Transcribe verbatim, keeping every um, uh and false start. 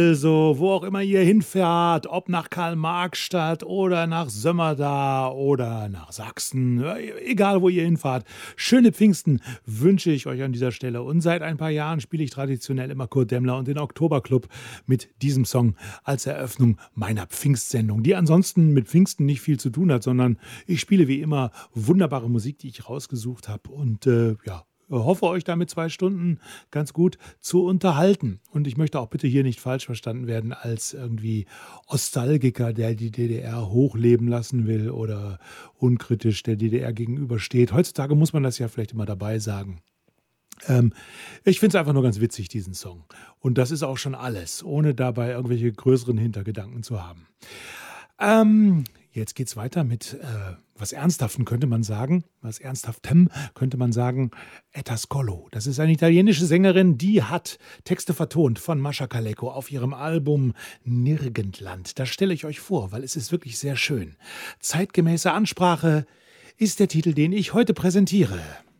Also, wo auch immer ihr hinfährt, ob nach Karl-Marx-Stadt oder nach Sömmerda oder nach Sachsen, ja, egal wo ihr hinfahrt, schöne Pfingsten wünsche ich euch an dieser Stelle. Und seit ein paar Jahren spiele ich traditionell immer Kurt Demmler und den Oktoberclub mit diesem Song als Eröffnung meiner Pfingstsendung, die ansonsten mit Pfingsten nicht viel zu tun hat, sondern ich spiele wie immer wunderbare Musik, die ich rausgesucht habe und äh, ja, hoffe, euch damit zwei Stunden ganz gut zu unterhalten. Und ich möchte auch bitte hier nicht falsch verstanden werden als irgendwie Nostalgiker, der die D D R hochleben lassen will oder unkritisch der D D R gegenübersteht. Heutzutage muss man das ja vielleicht immer dabei sagen. Ähm, ich finde es einfach nur ganz witzig, diesen Song. Und das ist auch schon alles, ohne dabei irgendwelche größeren Hintergedanken zu haben. Ähm, jetzt geht's weiter mit äh, was Ernsthaftem, könnte man sagen. Was Ernsthaftem könnte man sagen. Etta Scolo. Das ist eine italienische Sängerin, die hat Texte vertont von Mascha Kaleko auf ihrem Album Nirgendland. Das stelle ich euch vor, weil es ist wirklich sehr schön. Zeitgemäße Ansprache ist der Titel, den ich heute präsentiere.